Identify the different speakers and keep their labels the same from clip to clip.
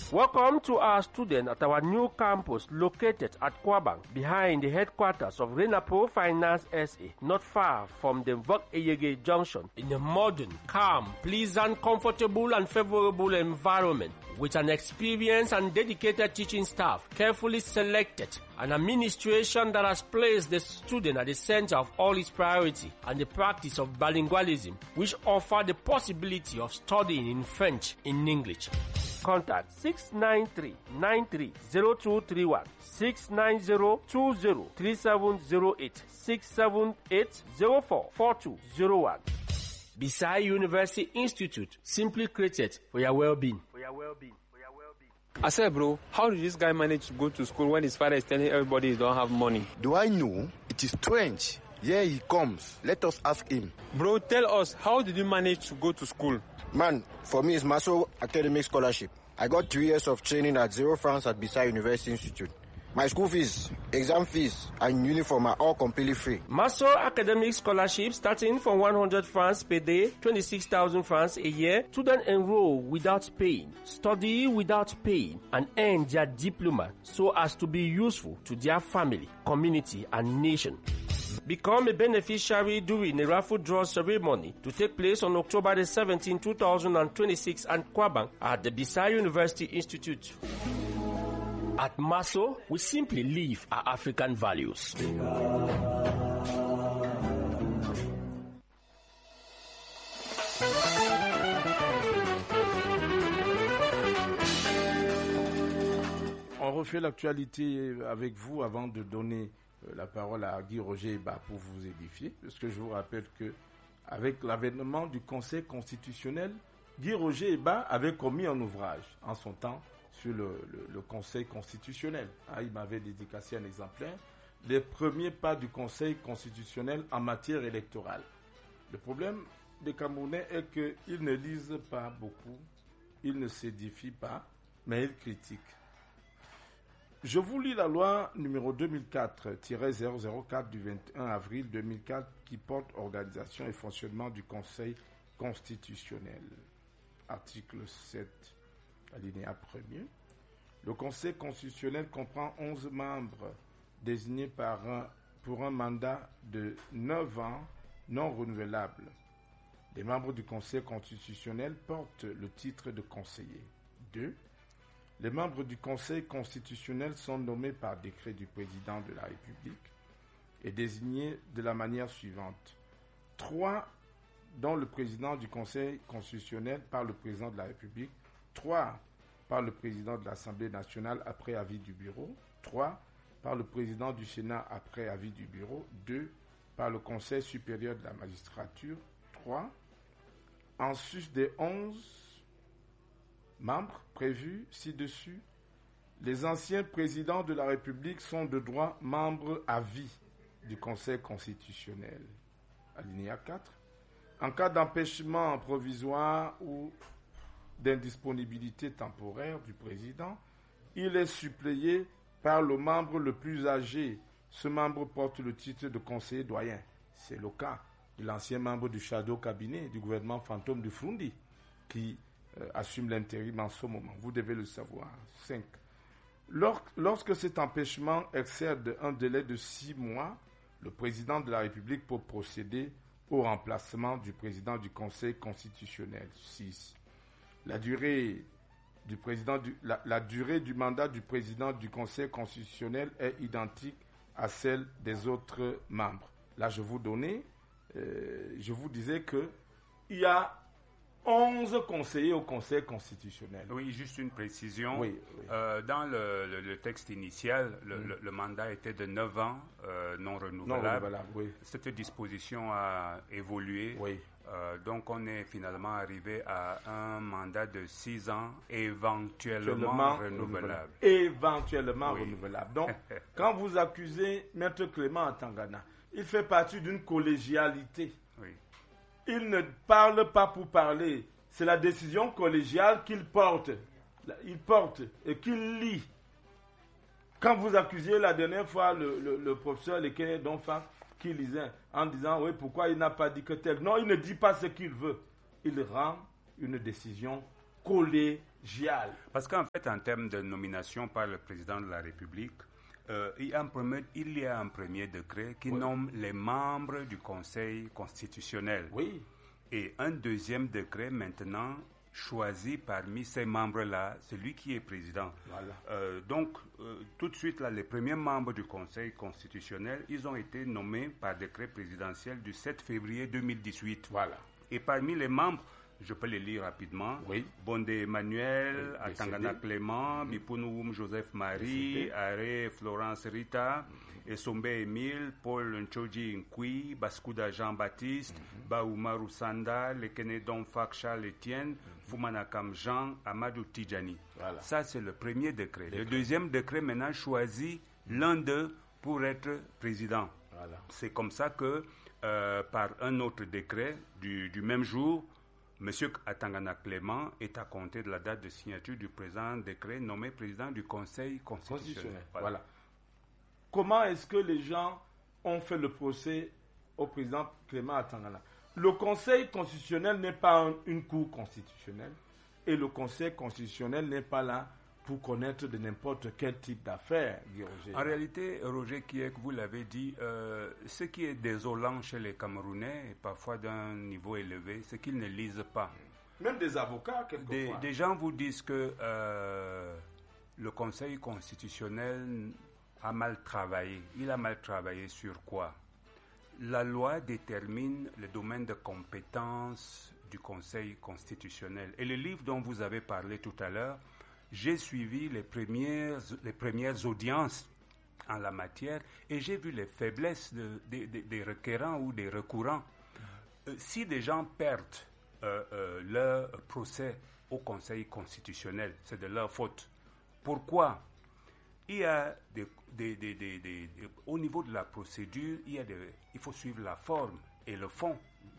Speaker 1: Welcome to our students at our new campus located at Kwabang, behind the headquarters of Renapo Finance SA, not far from the Vok-Eyege Junction, in a modern, calm, pleasant, comfortable and favorable environment, with an experienced and dedicated teaching staff, carefully selected, an administration that has placed the student at the center of all its priority, and the practice of bilingualism, which offer the possibility of studying in French in English. Contact 693-930231, 690-20-3708, 678-04-4201. Bisai University Institute, simply created for your well-being.
Speaker 2: I said, bro, how did this guy manage to go to school when his father is telling everybody he don't have money?
Speaker 3: Do I know? It is strange. Here he comes. Let us ask him.
Speaker 2: Bro, tell us, how did you manage to go to school?
Speaker 3: Man, for me, it's Maso Academic Scholarship. I got 3 years of training at 0 francs at Bisai University Institute. My school fees, exam fees, and uniform are all completely free.
Speaker 1: Maso Academic Scholarship starting from 100 francs per day, 26,000 francs a year. Students enroll without paying, study without paying, and earn their diploma so as to be useful to their family, community, and nation. Become a beneficiary during a raffle draw ceremony to take place on October the 17th, 2026 at Kwabang at the Bisai University Institute. At Maso, we simply live our African values.
Speaker 4: On refait l'actualité avec vous avant de donner la parole à Guy Roger Eba pour vous édifier, parce que je vous rappelle que avec l'avènement du Conseil constitutionnel, Guy Roger Eba avait commis un ouvrage en son temps sur le Conseil constitutionnel. Il m'avait dédicacé un exemplaire, les premiers pas du Conseil constitutionnel en matière électorale. Le problème des Camerounais est qu'ils ne lisent pas beaucoup, ils ne s'édifient pas, mais ils critiquent. Je vous lis la loi numéro 2004-004 du 21 avril 2004 qui porte organisation et fonctionnement du Conseil constitutionnel. Article 7, alinéa 1er. Le Conseil constitutionnel comprend 11 membres désignés pour un mandat de 9 ans non renouvelable. Les membres du Conseil constitutionnel portent le titre de conseiller. 2. Les membres du Conseil constitutionnel sont nommés par décret du président de la République et désignés de la manière suivante. 3. Dont le président du Conseil constitutionnel par le président de la République. 3. Par le président de l'Assemblée nationale après avis du bureau. 3. Par le président du Sénat après avis du bureau. 2. Par le Conseil supérieur de la magistrature. 3. En sus des 11 membres prévus ci-dessus, les anciens présidents de la République sont de droit membres à vie du Conseil constitutionnel. Alinéa 4. En cas d'empêchement provisoire ou d'indisponibilité temporaire du président, il est suppléé par le membre le plus âgé. Ce membre porte le titre de conseiller doyen. C'est le cas de l'ancien membre du Shadow Cabinet du gouvernement fantôme du Fundi qui assume l'intérim en ce moment. Vous devez le savoir. 5. Lorsque cet empêchement excède un délai de 6 mois, le président de la République peut procéder au remplacement du président du Conseil constitutionnel. 6. La durée du mandat du président du Conseil constitutionnel est identique à celle des autres membres. Là, je vous disais que il y a 11 conseillers au Conseil constitutionnel.
Speaker 5: Oui, juste une précision.
Speaker 4: Oui.
Speaker 5: Dans le texte initial, le mandat était de 9 ans non renouvelable.
Speaker 4: Oui.
Speaker 5: Cette disposition a évolué.
Speaker 4: Oui.
Speaker 5: Donc, on est finalement arrivé à un mandat de 6 ans éventuellement renouvelable.
Speaker 4: Éventuellement renouvelable. Donc, quand vous accusez Maître Clément Atangana, il fait partie d'une collégialité.
Speaker 5: Oui.
Speaker 4: Il ne parle pas pour parler. C'est la décision collégiale qu'il porte. Il porte et qu'il lit. Quand vous accusiez la dernière fois le professeur Lekene Donfa qui lisait en disant oui, pourquoi il n'a pas dit que tel. Non, il ne dit pas ce qu'il veut. Il rend une décision collégiale. Gial.
Speaker 5: Parce qu'en fait, en termes de nomination par le président de la République, il y a un premier décret qui nomme les membres du Conseil constitutionnel.
Speaker 4: Oui.
Speaker 5: Et un deuxième décret maintenant choisi parmi ces membres-là, celui qui est président.
Speaker 4: Voilà.
Speaker 5: Donc, tout de suite, là, les premiers membres du Conseil constitutionnel, ils ont été nommés par décret présidentiel du 7 février 2018.
Speaker 4: Voilà.
Speaker 5: Et parmi les membres, je peux les lire rapidement.
Speaker 4: Oui.
Speaker 5: Bondé Emmanuel,
Speaker 4: Oui,
Speaker 5: Atangana Clément, Bipounououm Joseph Marie, Aré Florence Rita, Esombe Émile, Paul Nchoji Nkui, Baskouda Jean-Baptiste, Baouma Roussanda, Lekenedon Fak Charles Etienne, Foumanakam Jean, Amadou Tidjani.
Speaker 4: Voilà.
Speaker 5: Ça, c'est le premier décret. Le deuxième décret maintenant choisit l'un d'eux pour être président.
Speaker 4: Voilà.
Speaker 5: C'est comme ça que, par un autre décret du même jour, M. Atangana Clément est à compter de la date de signature du présent décret nommé président du Conseil constitutionnel.
Speaker 4: Voilà. Comment est-ce que les gens ont fait le procès au président Clément Atangana? Le Conseil constitutionnel n'est pas une cour constitutionnelle et le Conseil constitutionnel n'est pas là pour connaître de n'importe quel type d'affaires, Guy Roger.
Speaker 5: En réalité, Roger Kiek, vous l'avez dit, ce qui est désolant chez les Camerounais, et parfois d'un niveau élevé, c'est qu'ils ne lisent pas.
Speaker 4: Même des avocats, quelquefois.
Speaker 5: Des gens vous disent que le Conseil constitutionnel a mal travaillé. Il a mal travaillé sur quoi? La loi détermine le domaine de compétence du Conseil constitutionnel. Et le livre dont vous avez parlé tout à l'heure, j'ai suivi les premières audiences en la matière et j'ai vu les faiblesses des requérants ou des recourants. Si des gens perdent leur procès au Conseil constitutionnel, c'est de leur faute. Pourquoi? Il y a au niveau de la procédure, il faut suivre la forme et le fond.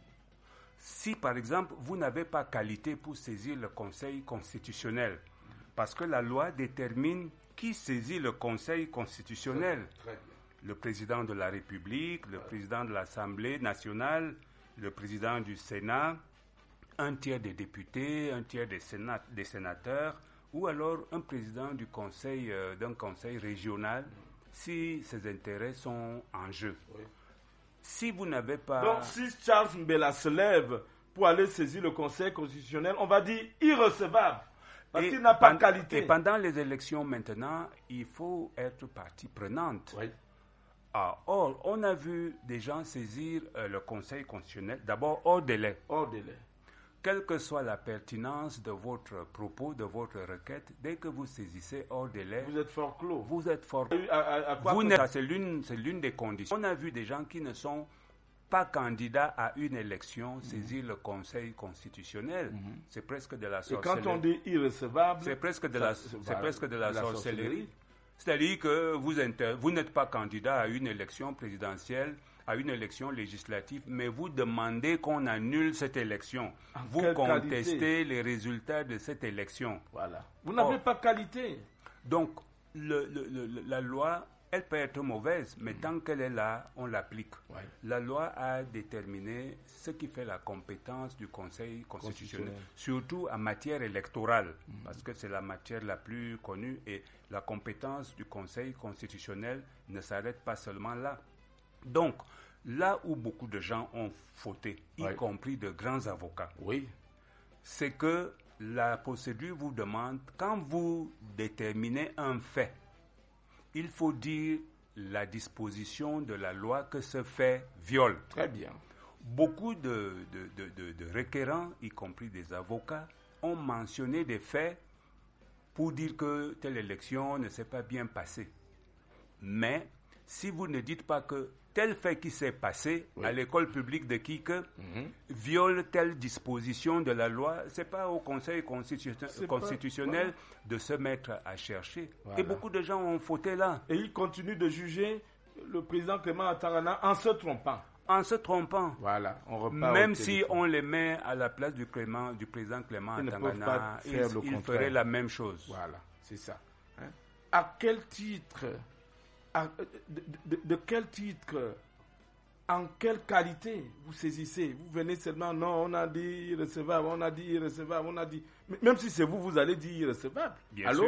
Speaker 5: Si, par exemple, vous n'avez pas qualité pour saisir le Conseil constitutionnel, parce que la loi détermine qui saisit le Conseil constitutionnel.
Speaker 4: Très bien.
Speaker 5: Le président de la République, le président de l'Assemblée nationale, le président du Sénat, un tiers des députés, un tiers des sénateurs, ou alors un président du conseil, d'un conseil régional, si ses intérêts sont en jeu. Oui. Si vous n'avez pas...
Speaker 4: Donc, si Charles Mbela se lève pour aller saisir le Conseil constitutionnel, on va dire irrecevable. Parce qu'il n'a pas de qualité.
Speaker 5: Et pendant les élections maintenant, il faut être partie prenante.
Speaker 4: Oui.
Speaker 5: Or, on a vu des gens saisir le Conseil constitutionnel, d'abord hors délai.
Speaker 4: Hors délai.
Speaker 5: Quelle que soit la pertinence de votre propos, de votre requête, dès que vous saisissez hors délai...
Speaker 4: Vous êtes fort clos.
Speaker 5: Vous êtes fort clos. C'est l'une des conditions. On a vu des gens qui ne sont pas candidats à une élection saisir le Conseil constitutionnel. C'est presque de la sorcellerie.
Speaker 4: Et quand on dit irrecevable...
Speaker 5: C'est presque de la sorcellerie. C'est-à-dire que vous n'êtes pas candidat à une élection présidentielle, à une élection législative, mais vous demandez qu'on annule cette élection. Vous contestez les résultats de cette élection.
Speaker 4: Voilà. Vous n'avez pas qualité.
Speaker 5: Donc, la loi, elle peut être mauvaise, mais tant qu'elle est là, on l'applique. Ouais. La loi a déterminé ce qui fait la compétence du Conseil constitutionnel, surtout en matière électorale, parce que c'est la matière la plus connue, et la compétence du Conseil constitutionnel ne s'arrête pas seulement là. Donc, là où beaucoup de gens ont fauté, y compris de grands avocats, c'est que la procédure vous demande, quand vous déterminez un fait, il faut dire la disposition de la loi que ce fait viole.
Speaker 4: Très bien.
Speaker 5: Beaucoup de requérants, y compris des avocats, ont mentionné des faits pour dire que telle élection ne s'est pas bien passée. Mais si vous ne dites pas que tel fait qui s'est passé à l'école publique de Kike viole telle disposition de la loi, ce n'est pas au Conseil constitutionnel de se mettre à chercher. Voilà. Et beaucoup de gens ont fauté là.
Speaker 4: Et ils continuent de juger le président Clément Atangana en se trompant.
Speaker 5: En se trompant.
Speaker 4: Voilà, on repart.
Speaker 5: Même si on les met à la place du président Clément Atangana, ils feraient la même chose.
Speaker 4: Voilà, c'est ça. Hein? À quel titre... De quel titre en quelle qualité vous saisissez? Vous venez seulement, non, on a dit irrecevable, on a dit irrecevable, on a dit... Même si c'est vous, vous allez dire irrecevable.
Speaker 5: Bien
Speaker 4: alors,
Speaker 5: sûr.